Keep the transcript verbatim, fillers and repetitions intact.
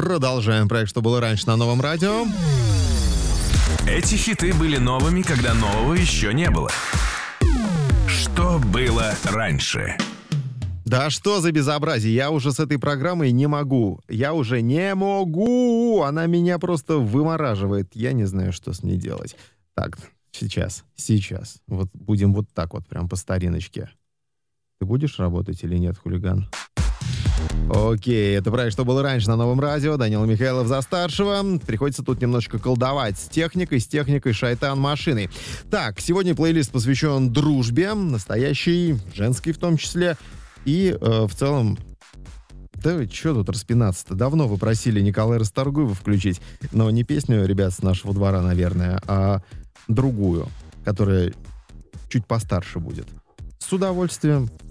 Продолжаем проект «Что было раньше» на Новом радио. Эти хиты были новыми, когда нового еще не было. Что было раньше? Да что за безобразие? Я уже с этой программой не могу. Я уже не могу. Она меня просто вымораживает. Я не знаю, что с ней делать. Так, сейчас, сейчас. Вот будем вот так вот, прям по стариночке. Ты будешь работать или нет, хулиган? Окей, это проект «Что было раньше» на Новом радио. Данила Михайлов за старшего. Приходится тут немножечко колдовать с техникой, с техникой шайтан-машиной. Так, сегодня плейлист посвящен дружбе, настоящей, женской в том числе. И э, в целом... Да что тут распинаться-то? Давно вы просили Николая Расторгуева включить. Но не песню, ребят, с нашего двора, наверное, а другую, которая чуть постарше будет. С удовольствием